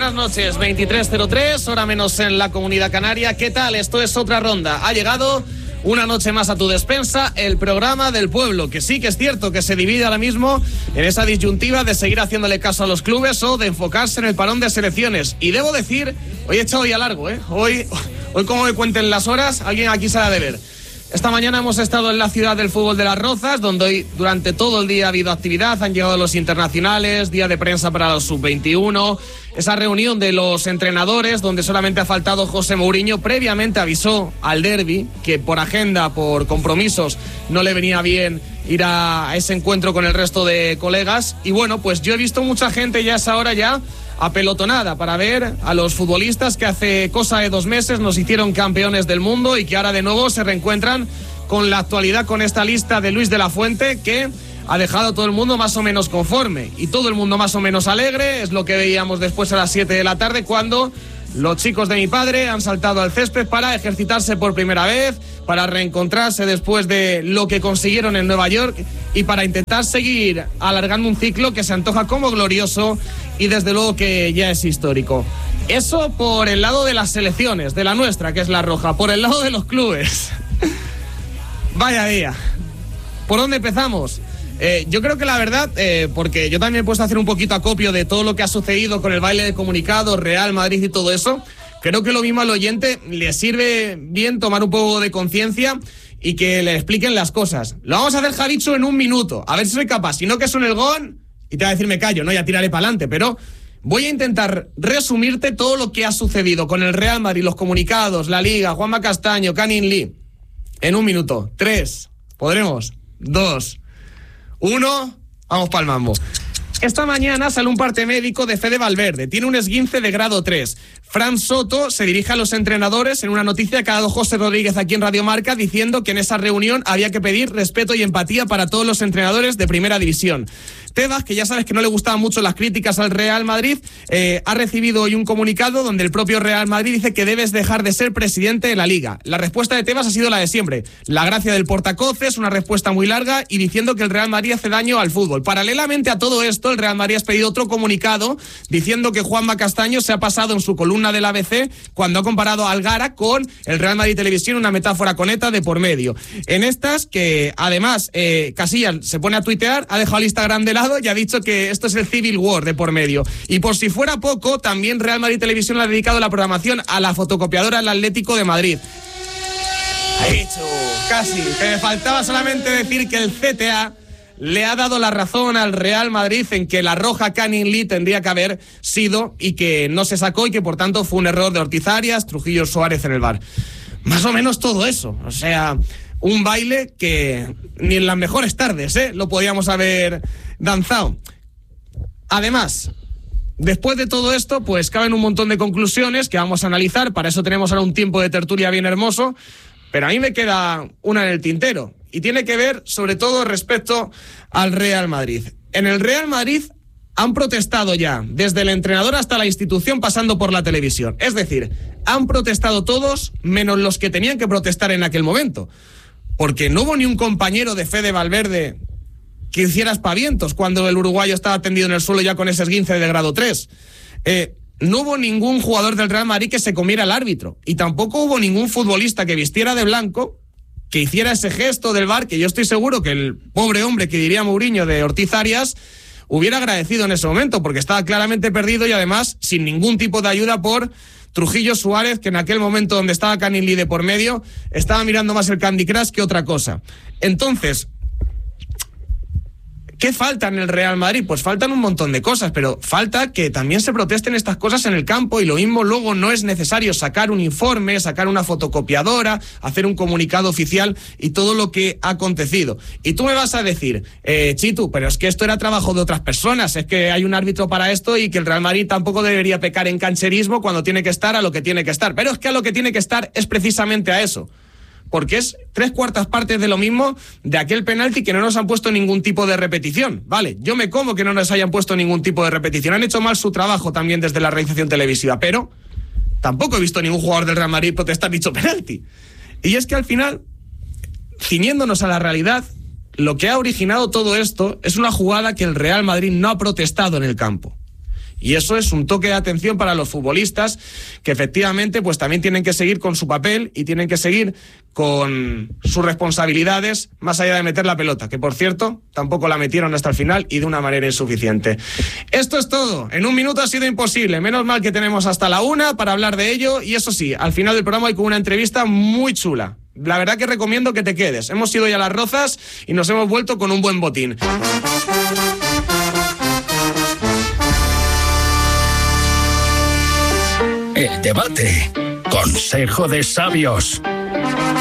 buenas noches. 23:03, hora menos en la Comunidad Canaria. ¿Qué tal? Esto es Otra Ronda. Ha llegado una noche más a tu despensa, el programa del pueblo, que sí que es cierto que se divide ahora mismo en esa disyuntiva de seguir haciéndole caso a los clubes o de enfocarse en el parón de selecciones. Y debo decir, hoy he echado ya largo, ¿eh? Hoy como me cuenten las horas, alguien aquí se la ha de ver. Esta mañana hemos estado en la ciudad del fútbol de Las Rozas, donde hoy durante todo el día ha habido actividad, han llegado los internacionales, día de prensa para los sub-21, esa reunión de los entrenadores donde solamente ha faltado José Mourinho. Previamente avisó al derbi que por agenda, por compromisos, no le venía bien ir a ese encuentro con el resto de colegas. Y bueno, pues yo he visto mucha gente ya a esa hora ya apelotonada para ver a los futbolistas que hace cosa de 2 meses nos hicieron campeones del mundo y que ahora de nuevo se reencuentran con la actualidad, con esta lista de Luis de la Fuente, que ha dejado a todo el mundo más o menos conforme y todo el mundo más o menos alegre. Es lo que veíamos después a las 7 de la tarde cuando los chicos de mi padre han saltado al césped para ejercitarse por primera vez, para reencontrarse después de lo que consiguieron en Nueva York y para intentar seguir alargando un ciclo que se antoja como glorioso y desde luego que ya es histórico. Eso por el lado de las selecciones, de la nuestra, que es la roja. Por el lado de los clubes, vaya día. ¿Por dónde empezamos? Yo creo que la verdad, porque yo también he puesto a hacer un poquito acopio de todo lo que ha sucedido con el baile de comunicados, Real Madrid y todo eso. Creo que lo mismo al oyente le sirve bien tomar un poco de conciencia y que le expliquen las cosas. Lo vamos a hacer, Javichu, en 1 minuto. A ver si soy capaz. Si no, que suene el gong y te va a decir me callo, ¿no? Ya tiraré para adelante. Pero voy a intentar resumirte todo lo que ha sucedido con el Real Madrid, los comunicados, la Liga, Juanma Castaño, Canning Lee, en 1 minuto. 3, ¿podremos? 2, 1, vamos pa'l mambo. Esta mañana sale un parte médico de Fede Valverde. Tiene un esguince de grado 3. Fran Soto se dirige a los entrenadores en una noticia que ha dado José Rodríguez aquí en Radio Marca, diciendo que en esa reunión había que pedir respeto y empatía para todos los entrenadores de primera división. Tebas, que ya sabes que no le gustaban mucho las críticas al Real Madrid, ha recibido hoy un comunicado donde el propio Real Madrid dice que debes dejar de ser presidente de la Liga. La respuesta de Tebas ha sido la de siempre. La gracia del portacoces, una respuesta muy larga y diciendo que el Real Madrid hace daño al fútbol. Paralelamente a todo esto, el Real Madrid ha pedido otro comunicado diciendo que Juanma Castaño se ha pasado en su columna del ABC cuando ha comparado a Algara con el Real Madrid Televisión, una metáfora con ETA de por medio. En estas, que además Casillas se pone a tuitear, ha dejado el Instagram de lado y ha dicho que esto es el Civil War de por medio. Y por si fuera poco, también Real Madrid Televisión le ha dedicado la programación a la fotocopiadora del Atlético de Madrid. Ahí, casi, que me faltaba solamente decir que el CTA le ha dado la razón al Real Madrid en que la roja Canning Lee tendría que haber sido y que no se sacó y que por tanto fue un error de Ortiz Arias, Trujillo, Suárez en el VAR. Más o menos todo eso, o sea, un baile que ni en las mejores tardes lo podíamos haber danzado. Además, después de todo esto, pues caben un montón de conclusiones que vamos a analizar. Para eso tenemos ahora un tiempo de tertulia bien hermoso, pero a mí me queda una en el tintero y tiene que ver sobre todo respecto al Real Madrid. En el Real Madrid han protestado ya, desde el entrenador hasta la institución, pasando por la televisión. Es decir, han protestado todos menos los que tenían que protestar en aquel momento, porque no hubo ni un compañero de Fede Valverde que hiciera aspavientos cuando el uruguayo estaba tendido en el suelo ya con ese esguince de grado 3. No hubo ningún jugador del Real Madrid que se comiera al árbitro. Y tampoco hubo ningún futbolista que vistiera de blanco, que hiciera ese gesto del VAR, que yo estoy seguro que el pobre hombre que diría Mourinho de Ortiz Arias hubiera agradecido en ese momento, porque estaba claramente perdido y además sin ningún tipo de ayuda por Trujillo, Suárez, que en aquel momento donde estaba Canning Lee de por medio, estaba mirando más el Candy Crush que otra cosa. Entonces, ¿qué falta en el Real Madrid? Pues faltan un montón de cosas, pero falta que también se protesten estas cosas en el campo y lo mismo luego no es necesario sacar un informe, sacar una fotocopiadora, hacer un comunicado oficial y todo lo que ha acontecido. Y tú me vas a decir, Chitu, pero es que esto era trabajo de otras personas, es que hay un árbitro para esto y que el Real Madrid tampoco debería pecar en cancherismo cuando tiene que estar a lo que tiene que estar. Pero es que a lo que tiene que estar es precisamente a eso. Porque es 3/4 partes de lo mismo de aquel penalti que no nos han puesto ningún tipo de repetición. Vale, yo me como que no nos hayan puesto ningún tipo de repetición. Han hecho mal su trabajo también desde la realización televisiva, pero tampoco he visto ningún jugador del Real Madrid protestar dicho penalti. Y es que al final, ciñéndonos a la realidad, lo que ha originado todo esto es una jugada que el Real Madrid no ha protestado en el campo. Y eso es un toque de atención para los futbolistas que efectivamente pues también tienen que seguir con su papel y tienen que seguir con sus responsabilidades más allá de meter la pelota, que por cierto tampoco la metieron hasta el final y de una manera insuficiente. Esto es todo. En un minuto ha sido imposible. Menos mal que tenemos hasta la 1 para hablar de ello y eso sí, al final del programa hay con una entrevista muy chula. La verdad que recomiendo que te quedes. Hemos ido ya a Las Rozas y nos hemos vuelto con un buen botín. El debate. Consejo de sabios.